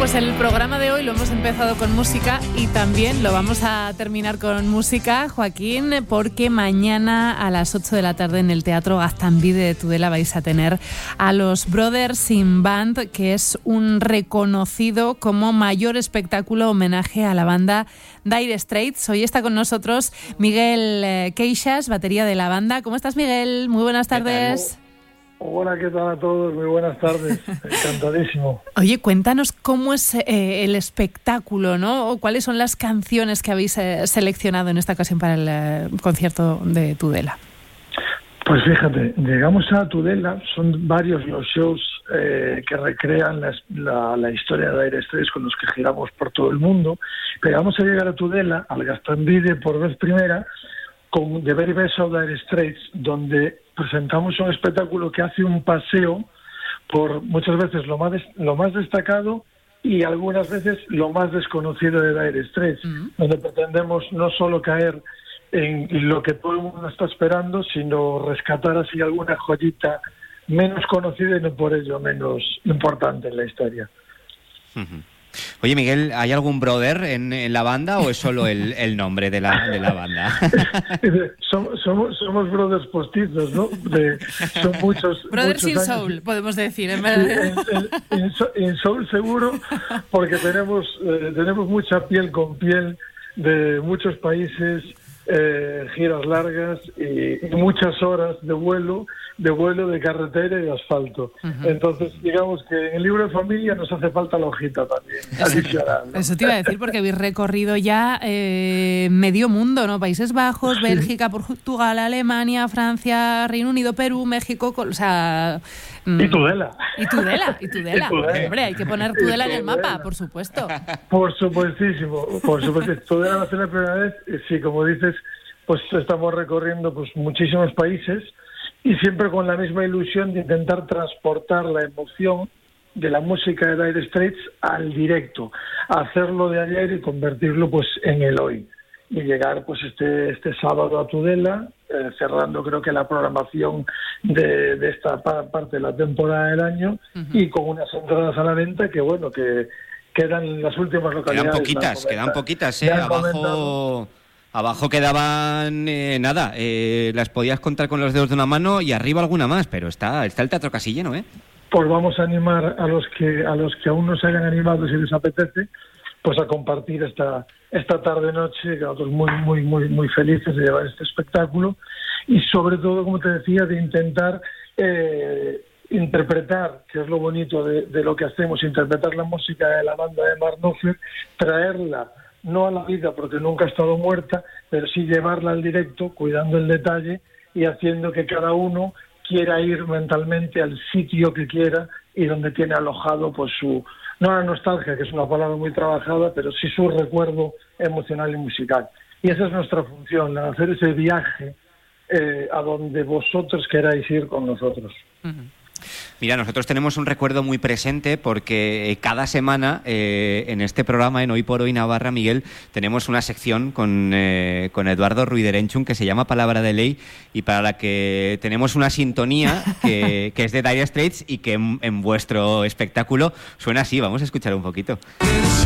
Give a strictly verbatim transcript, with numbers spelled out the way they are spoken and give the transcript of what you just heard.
pues el programa de hoy lo hemos empezado con música y también lo vamos a terminar con música, Joaquín, porque mañana a las ocho de la tarde en el Teatro Gaztambide de Tudela vais a tener a los Brothers in Band, que es un reconocido como mayor espectáculo homenaje a la banda Dire Straits. Hoy está con nosotros Miguel Queixas, batería de la banda. ¿Cómo estás, Miguel? Muy buenas tardes. Hola, ¿qué tal a todos? Muy buenas tardes. Encantadísimo. Oye, cuéntanos cómo es eh, el espectáculo, ¿no? O cuáles son las canciones que habéis eh, seleccionado en esta ocasión para el eh, concierto de Tudela. Pues fíjate, llegamos a Tudela, son varios los shows eh, que recrean la, la, la historia de Dire Straits con los que giramos por todo el mundo, pero vamos a llegar a Tudela, al Gaztambide por vez primera, con The Very Best of Dire Straits, donde presentamos un espectáculo que hace un paseo por muchas veces lo más, des- lo más destacado y algunas veces lo más desconocido de Dire Straits, uh-huh. donde pretendemos no solo caer en lo que todo el mundo está esperando, sino rescatar así alguna joyita menos conocida y no por ello menos importante en la historia. Uh-huh. Oye, Miguel, ¿hay algún brother en, en la banda o es solo el, el nombre de la, de la banda? somos, somos, somos brothers postizos, ¿no? De, son muchos Brothers muchos in años. Soul, podemos decir. En, en, en, en Soul seguro, porque tenemos, eh, tenemos mucha piel con piel de muchos países, eh, giras largas y, y muchas horas de vuelo, de vuelo de carretera y de asfalto. Uh-huh. Entonces, digamos que en el libro de familia nos hace falta la hojita también, adicional, ¿no? Eso te iba a decir, porque habéis recorrido ya eh, medio mundo, ¿no? Países Bajos, sí. Bélgica, Portugal, Alemania, Francia, Reino Unido, Perú, México, o sea... Mm, y Tudela. Y Tudela, y Tudela. Y Tudela. Hombre, hay que poner Tudela en el mapa, por supuesto. Por supuestísimo, por supuesto. Tudela va a ser la primera vez, sí, como dices, pues estamos recorriendo pues muchísimos países, y siempre con la misma ilusión de intentar transportar la emoción de la música de Dire Straits al directo, hacerlo de ayer y convertirlo pues en el hoy. Y llegar pues este este sábado a Tudela, eh, cerrando creo que la programación de, de esta pa- parte de la temporada del año, uh-huh. y con unas entradas a la venta que bueno, que quedan las últimas localidades. Quedan poquitas, quedan poquitas, ¿eh? Abajo... Abajo quedaban, eh, nada, eh, las podías contar con los dedos de una mano y arriba alguna más, pero está está el teatro casi lleno, ¿eh? Pues vamos a animar a los que a los que aún no se hayan animado, si les apetece, pues a compartir esta esta tarde-noche, que nosotros muy, muy, muy, muy felices de llevar este espectáculo y sobre todo, como te decía, de intentar eh, interpretar, que es lo bonito de, de lo que hacemos, interpretar la música de la banda de Mark Knopfler, traerla no a la vida porque nunca ha estado muerta, pero sí llevarla al directo, cuidando el detalle y haciendo que cada uno quiera ir mentalmente al sitio que quiera y donde tiene alojado pues su, no la nostalgia, que es una palabra muy trabajada, pero sí su recuerdo emocional y musical. Y esa es nuestra función, hacer ese viaje eh, a donde vosotros queráis ir con nosotros. Uh-huh. Mira, nosotros tenemos un recuerdo muy presente porque cada semana eh, en este programa, en Hoy por Hoy Navarra, Miguel, tenemos una sección con, eh, con Eduardo Ruiderenchun que se llama Palabra de Ley y para la que tenemos una sintonía que, que es de Dire Straits y que en, en vuestro espectáculo suena así. Vamos a escuchar un poquito.